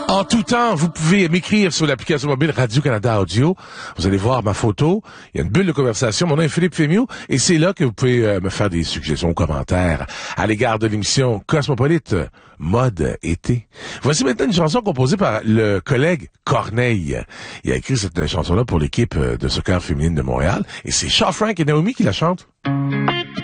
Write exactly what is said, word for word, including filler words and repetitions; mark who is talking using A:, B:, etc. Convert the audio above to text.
A: En tout temps, vous pouvez m'écrire sur l'application mobile Radio-Canada Audio. Vous allez voir ma photo. Il y a une bulle de conversation. Mon nom est Philippe Fémieux et c'est là que vous pouvez euh, me faire des suggestions, commentaires à l'égard de l'émission Cosmopolite Mode été. Voici maintenant une chanson composée par le collègue Corneille. Il a écrit cette chanson-là pour l'équipe de soccer féminine de Montréal et c'est Shaw Frank et Naomi qui la chantent.